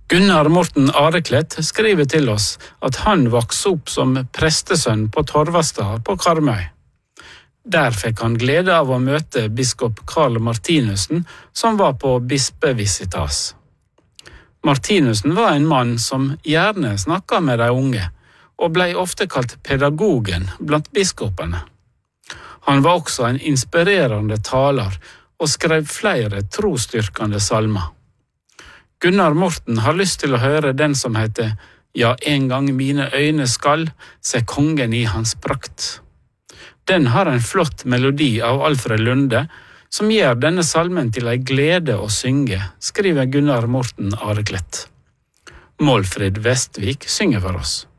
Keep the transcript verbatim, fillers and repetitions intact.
Gunnar Morten Areklett skriver til oss at han vokste opp som prestesønn på Torvastad på Karmøy. Der fikk han glede av å møte biskop Karl Martinussen, som var på bispevisitas. Martinussen var en mann som gjerne snakket med de unge, og ble ofte kalt pedagogen blant biskopene. Han var også en inspirerende taler, og skrev flere trosstyrkende salmer. Gunnar Morten har lyst til å høre den som heter «Ja, en gang mine øyne skal, se kongen i hans prakt». Den har en flott melodi av Alfred Lunde, som gjør denne salmen til ei glede å synge, skriver Gunnar Morten Areklett. Målfrid Vestvik synger for oss.